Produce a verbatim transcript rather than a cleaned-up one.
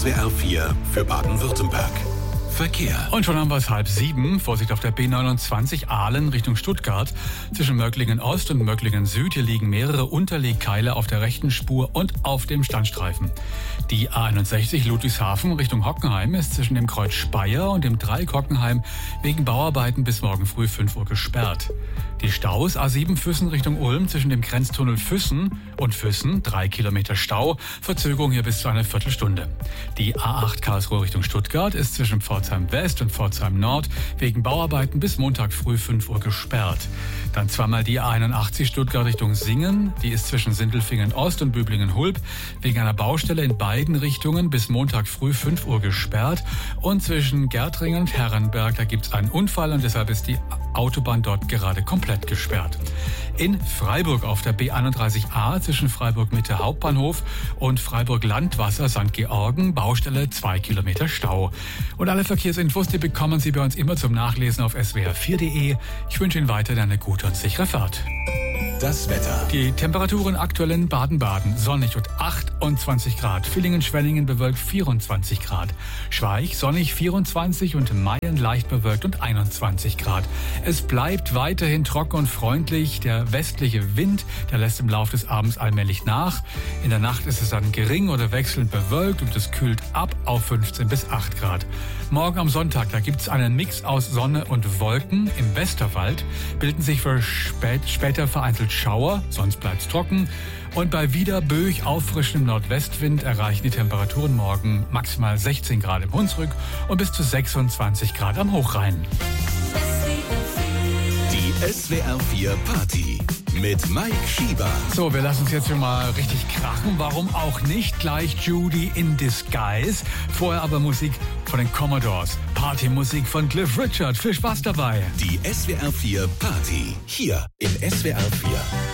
S W R vier für Baden-Württemberg. Verkehr. Und schon haben wir es halb sieben. Vorsicht auf der B neunundzwanzig Aalen Richtung Stuttgart. Zwischen Möcklingen Ost und Möcklingen Süd. Hier liegen mehrere Unterlegkeile auf der rechten Spur und auf dem Standstreifen. Die A einundsechzig Ludwigshafen Richtung Hockenheim ist zwischen dem Kreuz Speyer und dem Dreieck Hockenheim wegen Bauarbeiten bis morgen früh fünf Uhr gesperrt. Die Staus A sieben Füssen Richtung Ulm zwischen dem Grenztunnel Füssen und Füssen, drei Kilometer Stau, Verzögerung hier bis zu einer Viertelstunde. Die A acht Karlsruhe Richtung Stuttgart ist zwischen Pforzheim West und Pforzheim Nord wegen Bauarbeiten bis Montag früh fünf Uhr gesperrt. Dann zweimal die A einundachtzig Stuttgart Richtung Singen, die ist zwischen Sindelfingen Ost und Böblingen-Hulb wegen einer Baustelle in beiden Richtungen bis Montag früh fünf Uhr gesperrt. Und zwischen Gärtringen und Herrenberg, da gibt es einen Unfall und deshalb ist die Autobahn dort gerade komplett gesperrt. In Freiburg auf der B einunddreißig A zwischen Freiburg Mitte Hauptbahnhof und Freiburg Landwasser Sankt Georgen, Baustelle zwei Kilometer Stau. Und alle Verkehrsinfos, die bekommen Sie bei uns immer zum Nachlesen auf S W R vier punkt de. Ich wünsche Ihnen weiterhin eine gute und sichere Fahrt. Das Wetter. Die Temperaturen aktuell in Baden-Baden sonnig und achtundzwanzig Grad. Villingen-Schwenningen bewölkt vierundzwanzig Grad. Schweich sonnig vierundzwanzig und Mayen leicht bewölkt und einundzwanzig Grad. Es bleibt weiterhin trocken und freundlich. Der westliche Wind, der lässt im Laufe des Abends allmählich nach. In der Nacht ist es dann gering oder wechselnd bewölkt und es kühlt ab auf fünfzehn bis acht Grad. Morgen am Sonntag, da gibt es einen Mix aus Sonne und Wolken. Im Westerwald bilden sich für spät, später vereinzelt Schauer, sonst bleibt es trocken. Und bei wieder böig auffrischendem Nordwestwind erreichen die Temperaturen morgen maximal sechzehn Grad im Hunsrück und bis zu sechsundzwanzig Grad am Hochrhein. Die S W R vier Party mit Mike Schieber. So, wir lassen uns jetzt schon mal richtig krachen. Warum auch nicht? Gleich Judy in Disguise. Vorher aber Musik von den Commodores. Partymusik von Cliff Richard. Viel Spaß dabei. Die S W R vier Party. Hier im S W R vier.